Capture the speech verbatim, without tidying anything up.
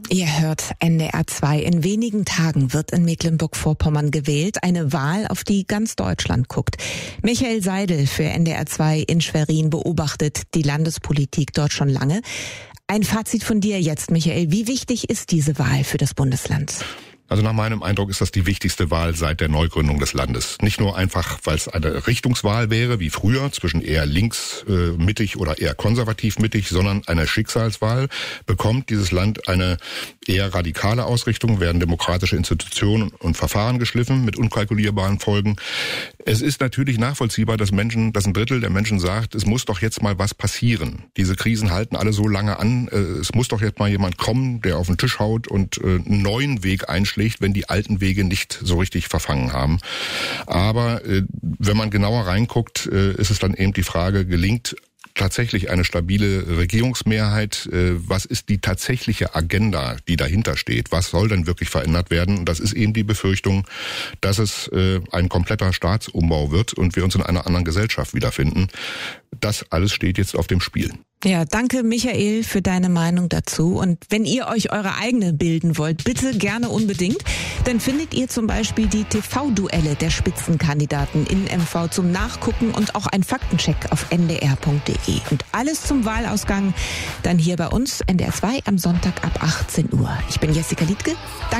Ihr hört N D R zwei. In wenigen Tagen wird in Mecklenburg-Vorpommern gewählt. Eine Wahl, auf die ganz Deutschland guckt. Michael Seidel für N D R zwei in Schwerin beobachtet die Landespolitik dort schon lange. Ein Fazit von dir jetzt, Michael. Wie wichtig ist diese Wahl für das Bundesland? Also nach meinem Eindruck ist das die wichtigste Wahl seit der Neugründung des Landes. Nicht nur einfach, weil es eine Richtungswahl wäre, wie früher, zwischen eher links, äh, mittig oder eher konservativ mittig, sondern eine Schicksalswahl. Bekommt dieses Land eine eher radikale Ausrichtung, werden demokratische Institutionen und Verfahren geschliffen mit unkalkulierbaren Folgen. Es ist natürlich nachvollziehbar, dass Menschen, dass ein Drittel der Menschen sagt, es muss doch jetzt mal was passieren. Diese Krisen halten alle so lange an. Es muss doch jetzt mal jemand kommen, der auf den Tisch haut und einen neuen Weg einschlägt, wenn die alten Wege nicht so richtig verfangen haben. Aber äh, wenn man genauer reinguckt, äh, ist es dann eben die Frage, gelingt tatsächlich eine stabile Regierungsmehrheit? Äh, was ist die tatsächliche Agenda, die dahinter steht? Was soll denn wirklich verändert werden? Und das ist eben die Befürchtung, dass es äh, ein kompletter Staatsumbau wird und wir uns in einer anderen Gesellschaft wiederfinden. Das alles steht jetzt auf dem Spiel. Ja, danke Michael für deine Meinung dazu. Und wenn ihr euch eure eigene bilden wollt, bitte gerne unbedingt. Dann findet ihr zum Beispiel die T V-Duelle der Spitzenkandidaten in M V zum Nachgucken und auch ein Faktencheck auf n d r punkt d e. Und alles zum Wahlausgang dann hier bei uns N D R zwei am Sonntag ab achtzehn Uhr. Ich bin Jessica Liedtke. Danke.